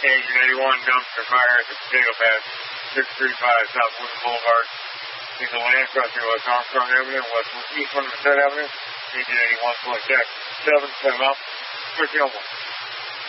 Engine 81 dumpster fire at the potato patch, 635 South Woodland Boulevard. Need to land crossing West Armstrong Avenue, East 103rd Avenue. Engine 81, select check. 7, set him out. 1301.